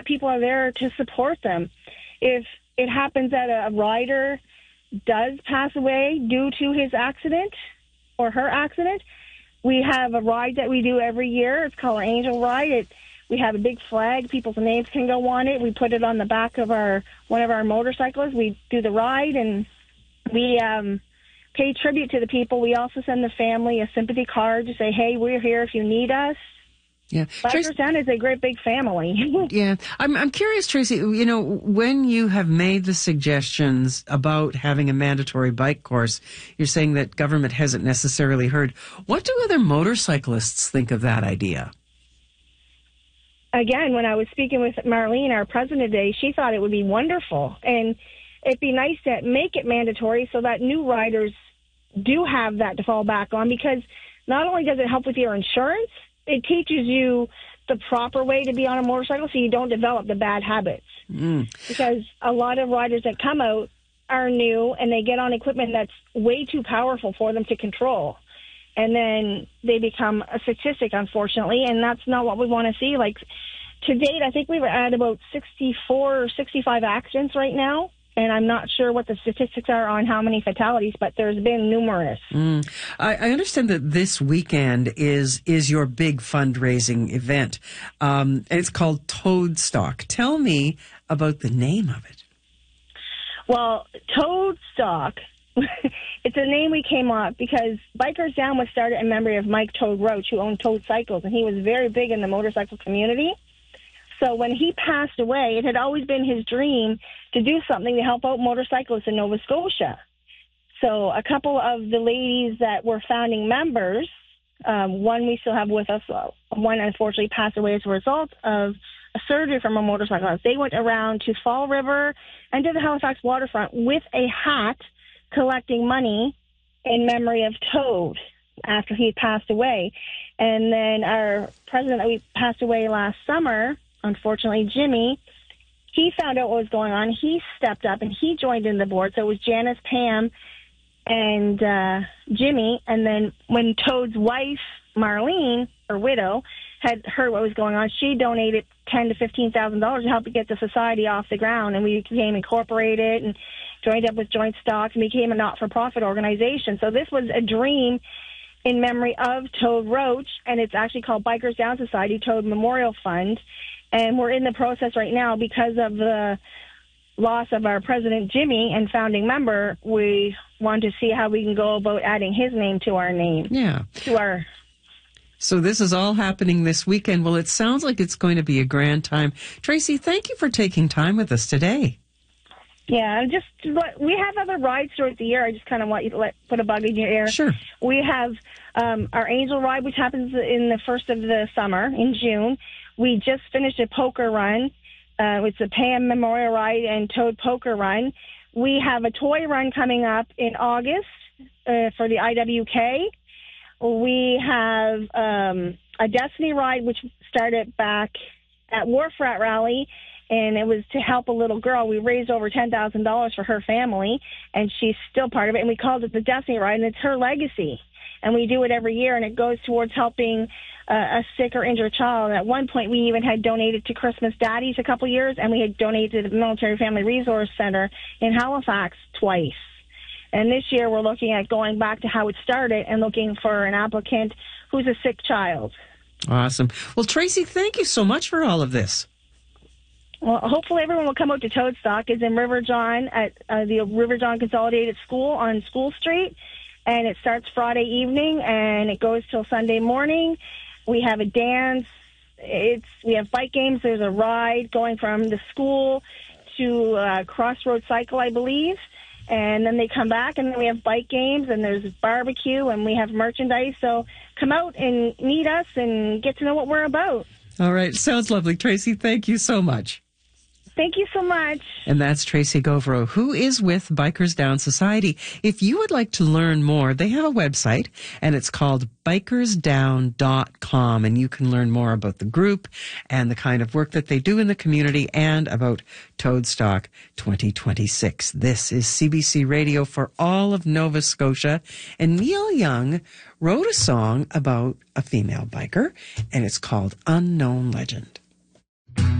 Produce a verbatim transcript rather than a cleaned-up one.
people are there to support them. If it happens that a rider does pass away due to his accident or her accident, we have a ride that we do every year. It's called our Angel Ride. It, we have a big flag. People's names can go on it. We put it on the back of our one of our motorcyclists. We do the ride, and we um, pay tribute to the people. We also send the family a sympathy card to say, hey, we're here if you need us. Yeah, Bikers Down is a great big family. yeah, I'm I'm curious, Tracy. You know, when you have made the suggestions about having a mandatory bike course, you're saying that government hasn't necessarily heard. What do other motorcyclists think of that idea? Again, when I was speaking with Marlene, our president today, she thought it would be wonderful, and it'd be nice to make it mandatory so that new riders do have that to fall back on. Because not only does it help with your insurance, it teaches you the proper way to be on a motorcycle so you don't develop the bad habits. Mm. Because a lot of riders that come out are new and they get on equipment that's way too powerful for them to control. And then they become a statistic, unfortunately, and that's not what we want to see. Like, to date, I think we were at about sixty-four or sixty-five accidents right now. And I'm not sure what the statistics are on how many fatalities, but there's been numerous. Mm. I, I understand that this weekend is is your big fundraising event. Um, and it's called Toadstock. Tell me about the name of it. Well, Toadstock, it's a name we came up because Bikers Down was started in memory of Mike Toad Roach, who owned Toad Cycles, and he was very big in the motorcycle community. So when he passed away, it had always been his dream to do something to help out motorcyclists in Nova Scotia. So a couple of the ladies that were founding members, um, one we still have with us, one unfortunately passed away as a result of a surgery from a motorcyclist. They went around to Fall River and to the Halifax waterfront with a hat collecting money in memory of Toad after he passed away. And then our president that we passed away last summer, unfortunately, Jimmy, he found out what was going on. He stepped up and he joined in the board. So it was Janice, Pam, and uh, Jimmy. And then when Toad's wife, Marlene, her widow, had heard what was going on, she donated ten to fifteen thousand dollars to help get the society off the ground. And we became incorporated and joined up with Joint Stocks and became a not-for-profit organization. So this was a dream in memory of Toad Roach, and it's actually called Bikers Down Society Toad Memorial Fund. And we're in the process right now because of the loss of our president, Jimmy, and founding member. We want to see how we can go about adding his name to our name. Yeah. To our. So this is all happening this weekend. Well, it sounds like it's going to be a grand time. Tracy, thank you for taking time with us today. Yeah, just we have other rides throughout the year. I just kind of want you to let put a bug in your ear. Sure. We have um, our Angel Ride, which happens in the first of the summer in June. We just finished a poker run. Uh, it's a Pam Memorial Ride and Toad Poker Run. We have a toy run coming up in August uh, for the I W K. We have um, a Destiny Ride, which started back at Wharf Rat Rally, and it was to help a little girl. We raised over ten thousand dollars for her family, and she's still part of it, and we called it the Destiny Ride, and it's her legacy. And we do it every year, and it goes towards helping uh, a sick or injured child. At one point, we even had donated to Christmas Daddies a couple years, and we had donated to the Military Family Resource Center in Halifax twice. And this year, we're looking at going back to how it started and looking for an applicant who's a sick child. Awesome. Well, Tracy, thank you so much for all of this. Well, hopefully everyone will come out to Toadstock. It's in River John at uh, the River John Consolidated School on School Street. And it starts Friday evening, and it goes till Sunday morning. We have a dance. It's we have bike games. There's a ride going from the school to uh, Crossroads Cycle, I believe. And then they come back, and then we have bike games, and there's barbecue, and we have merchandise. So come out and meet us and get to know what we're about. All right. Sounds lovely. Tracy, thank you so much. Thank you so much. And that's Tracy Govro, who is with Bikers Down Society. If you would like to learn more, they have a website, and it's called bikers down dot com, and you can learn more about the group and the kind of work that they do in the community and about Toadstock twenty twenty-six. This is C B C Radio for all of Nova Scotia, and Neil Young wrote a song about a female biker, and it's called Unknown Legend.